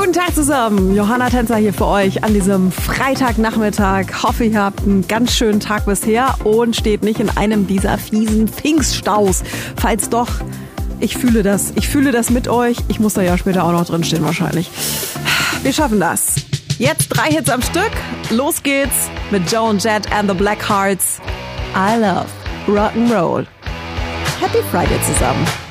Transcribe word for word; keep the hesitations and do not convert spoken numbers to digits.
Guten Tag zusammen, Johanna Tänzer hier für euch an diesem Freitagnachmittag. Hoffe, ihr habt einen ganz schönen Tag bisher und steht nicht in einem dieser fiesen Pfingststaus. Falls doch, ich fühle das. Ich fühle das mit euch. Ich muss da ja später auch noch drin stehen wahrscheinlich. Wir schaffen das. Jetzt drei Hits am Stück. Los geht's mit Joan Jett and the Blackhearts. I love Rock'n'Roll. Happy Friday zusammen.